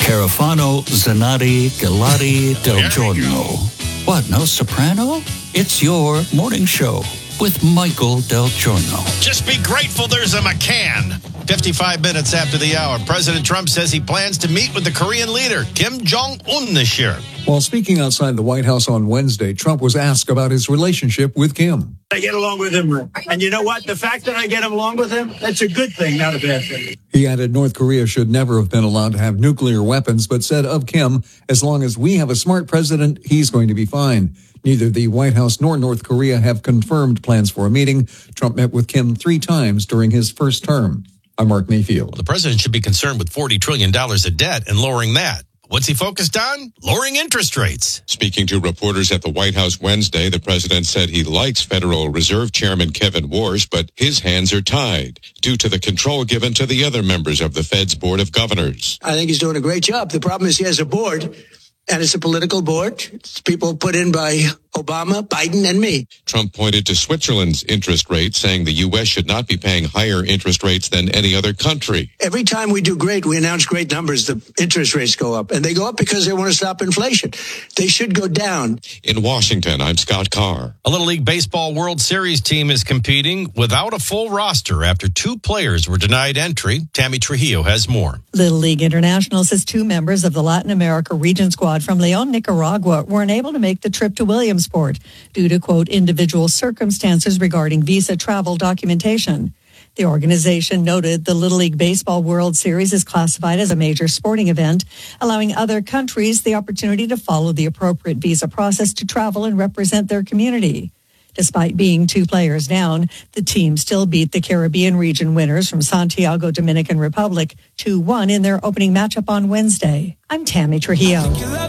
Carafano, Zanatti, Galati, Del Giorno. What, no soprano? It's your morning show with Michael Del Giorno. Just be grateful there's a McCann. 55 minutes after the hour, President Trump says he plans to meet with the Korean leader, Kim Jong-un, this year. While speaking outside the White House on Wednesday, Trump was asked about his relationship with Kim. I get along with him. And you know what? The fact that I get along with him, that's a good thing, not a bad thing. He added North Korea should never have been allowed to have nuclear weapons, but said of Kim, as long as we have a smart president, he's going to be fine. Neither the White House nor North Korea have confirmed plans for a meeting. Trump met with Kim 3 times during his first term. I'm Mark Mayfield. Well, the president should be concerned with $40 trillion of debt and lowering that. What's he focused on? Lowering interest rates. Speaking to reporters at the White House Wednesday, the president said he likes Federal Reserve Chairman Kevin Warsh, but his hands are tied due to the control given to the other members of the Fed's Board of Governors. I think he's doing a great job. The problem is he has a board, and it's a political board. It's people put in by Obama, Biden, and me. Trump pointed to Switzerland's interest rate, saying the U.S. should not be paying higher interest rates than any other country. Every time we do great, we announce great numbers, the interest rates go up. And they go up because they want to stop inflation. They should go down. In Washington, I'm Scott Carr. A Little League Baseball World Series team is competing without a full roster after 2 players were denied entry. Tammy Trujillo has more. Little League International says 2 members of the Latin America region squad from León, Nicaragua, weren't able to make the trip to Williamsport due to, quote, individual circumstances regarding visa travel documentation. The organization noted the Little League Baseball World Series is classified as a major sporting event, allowing other countries the opportunity to follow the appropriate visa process to travel and represent their community. Despite being 2 players down, the team still beat the Caribbean region winners from Santiago, Dominican Republic 2-1 in their opening matchup on Wednesday. I'm Tammy Trujillo.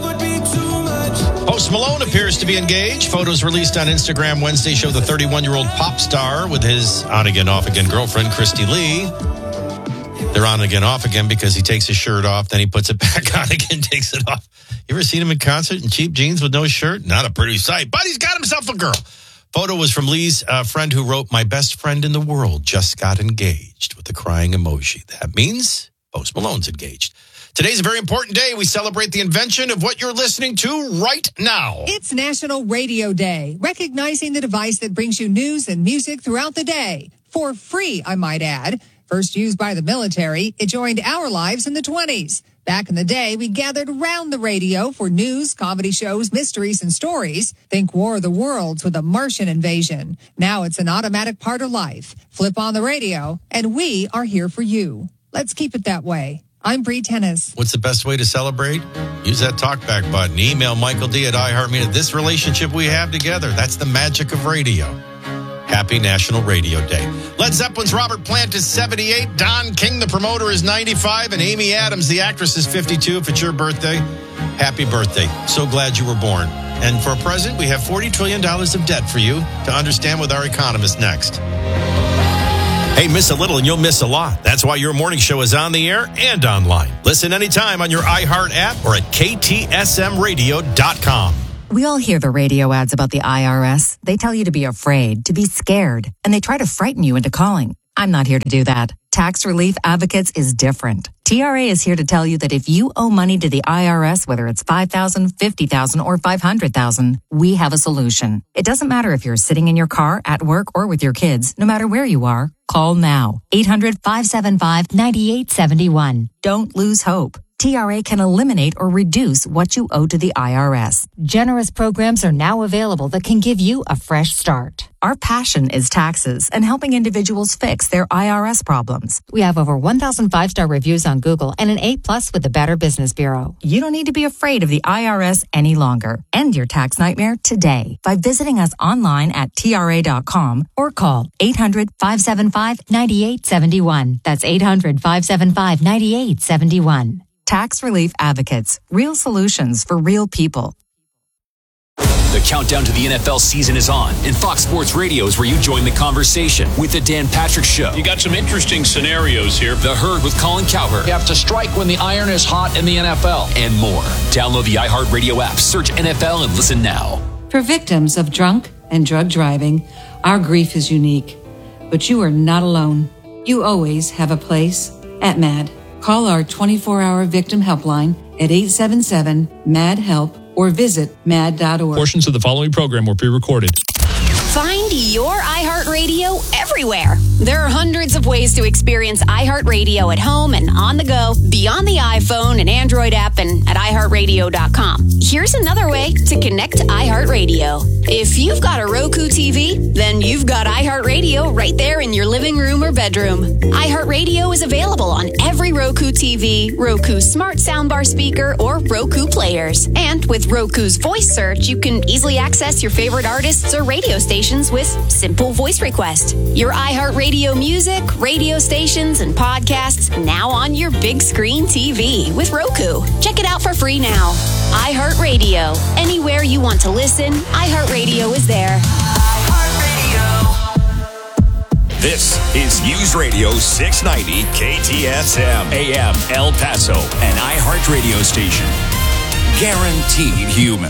Post Malone appears to be engaged. Photos released on Instagram Wednesday show the 31-year-old pop star with his on-again, off-again girlfriend, Christy Lee. They're on again, off again because he takes his shirt off, then he puts it back on again, takes it off. You ever seen him in concert in cheap jeans with no shirt? Not a pretty sight, but he's got himself a girl. Photo was from Lee's friend who wrote, "My best friend in the world just got engaged," with the crying emoji. That means Post Malone's engaged. Today's a very important day. We celebrate the invention of what you're listening to right now. It's National Radio Day, recognizing the device that brings you news and music throughout the day. For free, I might add. First used by the military, it joined our lives in the 1920s. Back in the day, we gathered around the radio for news, comedy shows, mysteries, and stories. Think War of the Worlds with a Martian invasion. Now it's an automatic part of life. Flip on the radio, and we are here for you. Let's keep it that way. I'm Bree Tennis. What's the best way to celebrate? Use that talkback button. Email Michael D. at iHeartMedia. This relationship we have together, that's the magic of radio. Happy National Radio Day. Led Zeppelin's Robert Plant is 78. Don King, the promoter, is 95. And Amy Adams, the actress, is 52. If it's your birthday, happy birthday. So glad you were born. And for a present, we have $40 trillion of debt for you to understand with our economist next. Hey, miss a little and you'll miss a lot. That's why your morning show is on the air and online. Listen anytime on your iHeart app or at ktsmradio.com. We all hear the radio ads about the IRS. They tell you to be afraid, to be scared, and they try to frighten you into calling. I'm not here to do that. Tax Relief Advocates is different. TRA is here to tell you that if you owe money to the IRS, whether it's $5,000, $50,000, or $500,000, we have a solution. It doesn't matter if you're sitting in your car, at work, or with your kids. No matter where you are, call now. 800-575-9871. Don't lose hope. TRA can eliminate or reduce what you owe to the IRS. Generous programs are now available that can give you a fresh start. Our passion is taxes and helping individuals fix their IRS problems. We have over 1,000 5-star reviews on Google and an A+ with the Better Business Bureau. You don't need to be afraid of the IRS any longer. End your tax nightmare today by visiting us online at TRA.com or call 800-575-9871. That's 800-575-9871. Tax Relief Advocates. Real solutions for real people. The countdown to the NFL season is on, and Fox Sports Radio is where you join the conversation with the Dan Patrick Show. You got some interesting scenarios here. The Herd with Colin Cowherd. You have to strike when the iron is hot in the NFL. And more. Download the iHeartRadio app, search NFL, and listen now. For victims of drunk and drug driving, our grief is unique. But you are not alone. You always have a place at MAD. Call our 24-hour victim helpline at 877-MAD-HELP or visit mad.org. Portions of the following program were pre-recorded. Find your iHeartRadio everywhere. There are hundreds of ways to experience iHeartRadio at home and on the go, beyond the iPhone and Android app and at iHeartRadio.com. Here's another way to connect to iHeartRadio. If you've got a Roku TV, then you've got iHeartRadio right there in your living room or bedroom. iHeartRadio is available on every Roku TV, Roku Smart Soundbar speaker, or Roku players. And with Roku's voice search, you can easily access your favorite artists or radio stations with simple voice request. Your iHeartRadio music, radio stations, and podcasts now on your big screen TV with Roku. Check it out for free now. iHeartRadio. Anywhere you want to listen, iHeartRadio is there. This is News Radio 690 KTSM AM El Paso, an iHeart radio station. Guaranteed human.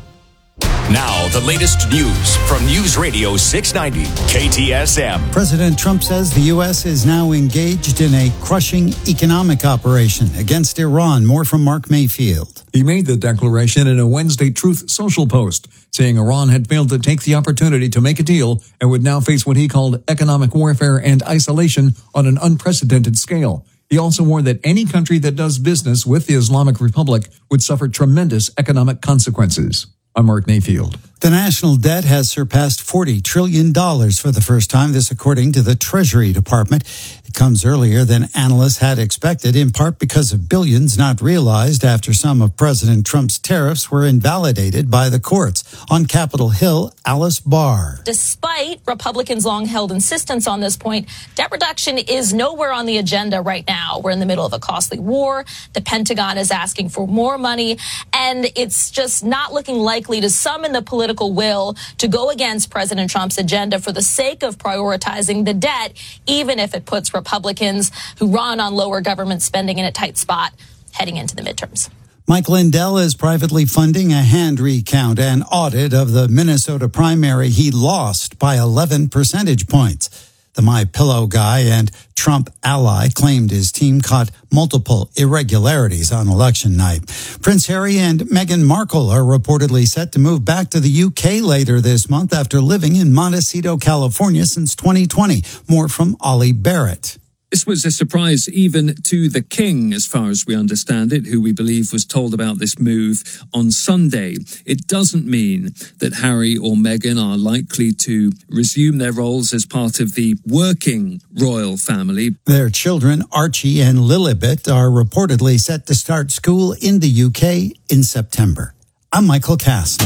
Now, the latest news from News Radio 690 KTSM. President Trump says the U.S. is now engaged in a crushing economic operation against Iran. More from Mark Mayfield. He made the declaration in a Wednesday Truth Social post, saying Iran had failed to take the opportunity to make a deal and would now face what he called economic warfare and isolation on an unprecedented scale. He also warned that any country that does business with the Islamic Republic would suffer tremendous economic consequences. I'm Mark Mayfield. The national debt has surpassed $40 trillion for the first time, this according to the Treasury Department. It comes earlier than analysts had expected, in part because of billions not realized after some of President Trump's tariffs were invalidated by the courts. On Capitol Hill, Alice Barr. Despite Republicans' long-held insistence on this point, debt reduction is nowhere on the agenda right now. We're in the middle of a costly war. The Pentagon is asking for more money, and it's just not looking likely to summon the political will to go against President Trump's agenda for the sake of prioritizing the debt, even if it puts Republicans who run on lower government spending in a tight spot heading into the midterms. Mike Lindell is privately funding a hand recount and audit of the Minnesota primary he lost by 11 percentage points. The MyPillow guy and Trump ally claimed his team caught multiple irregularities on election night. Prince Harry and Meghan Markle are reportedly set to move back to the UK later this month after living in Montecito, California since 2020. More from Ollie Barrett. This was a surprise even to the King, as far as we understand it, who we believe was told about this move on Sunday. It doesn't mean that Harry or Meghan are likely to resume their roles as part of the working royal family. Their children, Archie and Lilibet, are reportedly set to start school in the UK in September. I'm Michael Kastner.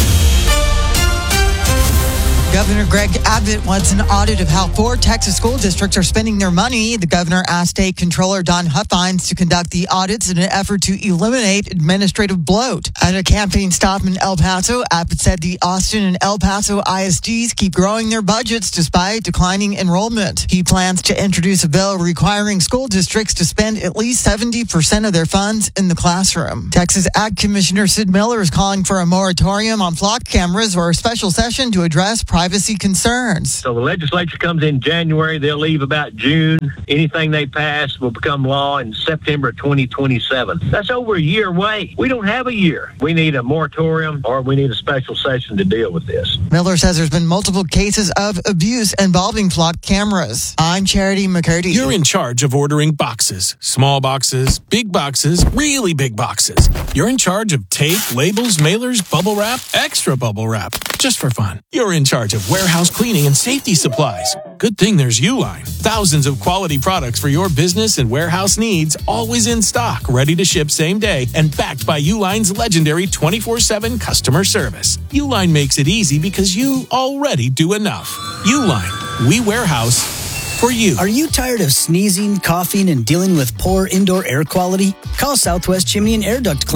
Governor Greg Abbott wants an audit of how 4 Texas school districts are spending their money. The governor asked State Controller Don Huffines to conduct the audits in an effort to eliminate administrative bloat. At a campaign stop in El Paso, Abbott said the Austin and El Paso ISDs keep growing their budgets despite declining enrollment. He plans to introduce a bill requiring school districts to spend at least 70% of their funds in the classroom. Texas Ag Commissioner Sid Miller is calling for a moratorium on flock cameras or a special session to address privacy concerns. So the legislature comes in January, they'll leave about June. Anything they pass will become law in September 2027. That's over a year away. We don't have a year. We need a moratorium or we need a special session to deal with this. Miller says there's been multiple cases of abuse involving flock cameras. I'm Charity McCurdy. You're in charge of ordering boxes. Small boxes, big boxes, really big boxes. You're in charge of tape, labels, mailers, bubble wrap, extra bubble wrap. Just for fun. You're in charge of warehouse cleaning and safety supplies. Good thing there's Uline. Thousands of quality products for your business and warehouse needs, always in stock, ready to ship same day, and backed by Uline's legendary 24/7 customer service. Uline makes it easy because you already do enough. Uline, we warehouse for you. Are you tired of sneezing, coughing, and dealing with poor indoor air quality? Call Southwest Chimney and Air Duct Cleaning.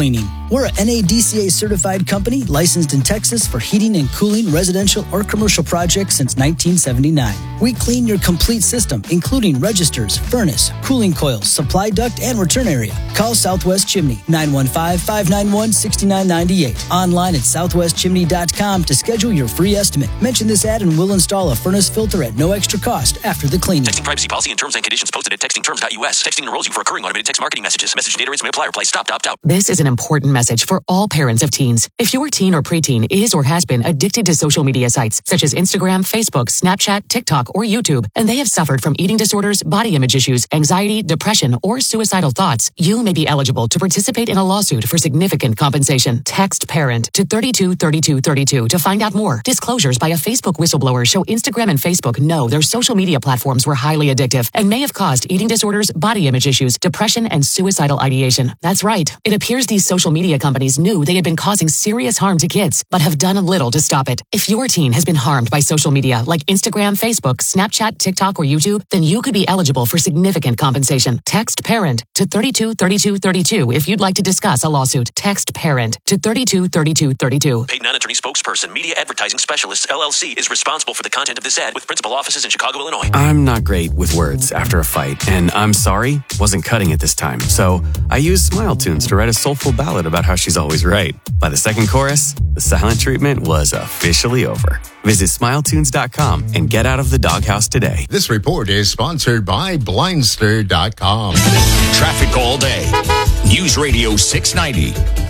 We're a NADCA certified company licensed in Texas for heating and cooling residential or commercial projects since 1979. We clean your complete system, including registers, furnace, cooling coils, supply duct, and return area. Call Southwest Chimney, 915-591-6998. Online at southwestchimney.com to schedule your free estimate. Mention this ad and we'll install a furnace filter at no extra cost after the cleaning. Texting privacy policy and terms and conditions posted at textingterms.us. Texting enrolls you for recurring automated text marketing messages. Message and data rates may apply. Reply stop to opt out. This is an important message for all parents of teens. If your teen or preteen is or has been addicted to social media sites such as Instagram, Facebook, Snapchat, TikTok, or YouTube, and they have suffered from eating disorders, body image issues, anxiety, depression, or suicidal thoughts, you may be eligible to participate in a lawsuit for significant compensation. Text PARENT to 323232 to find out more. Disclosures by a Facebook whistleblower show Instagram and Facebook know their social media platforms were highly addictive and may have caused eating disorders, body image issues, depression, and suicidal ideation. That's right. It appears these social media companies knew they had been causing serious harm to kids, but have done little to stop it. If your teen has been harmed by social media like Instagram, Facebook, Snapchat, TikTok, or YouTube, then you could be eligible for significant compensation. Text PARENT to 323232 if you'd like to discuss a lawsuit. Text PARENT to 323232. Paid non-attorney spokesperson, Media Advertising Specialists, LLC, is responsible for the content of this ad with principal offices in Chicago, Illinois. I'm not great with words after a fight, and I'm sorry wasn't cutting it this time. So I used Smile Tunes to write a soulful ballad about how she's always right. By the second chorus, the silent treatment was officially over. Visit SmileTunes.com and get out of the doghouse today. This report is sponsored by Blindster.com. Traffic all day. News Radio 690.